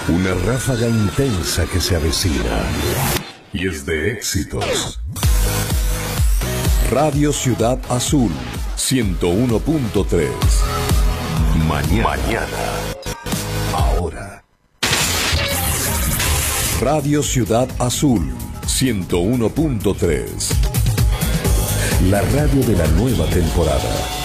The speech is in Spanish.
Una ráfaga intensa que se avecina y es de éxitos. Radio Ciudad Azul 101.3. Mañana. Ahora. Radio Ciudad Azul 101.3. La radio de la nueva temporada.